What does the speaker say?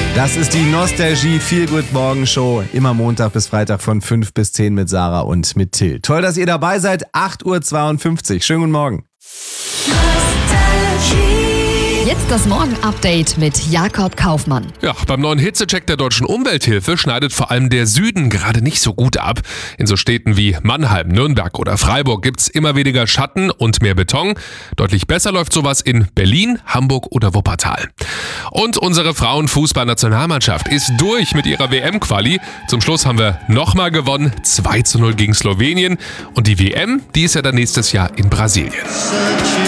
Das ist die Nostalgie Feel Good Morgen Show. Immer Montag bis Freitag von 5 bis 10 mit Sarah und mit Till. Toll, dass ihr dabei seid. 8:52 Uhr. Schönen guten Morgen. Jetzt das Morgen-Update mit Jakob Kaufmann. Ja, beim neuen Hitzecheck der Deutschen Umwelthilfe schneidet vor allem der Süden gerade nicht so gut ab. In so Städten wie Mannheim, Nürnberg oder Freiburg gibt's immer weniger Schatten und mehr Beton. Deutlich besser läuft sowas in Berlin, Hamburg oder Wuppertal. Und unsere Frauenfußballnationalmannschaft ist durch mit ihrer WM-Quali. Zum Schluss haben wir nochmal gewonnen, 2:0 gegen Slowenien. Und die WM, die ist ja dann nächstes Jahr in Brasilien.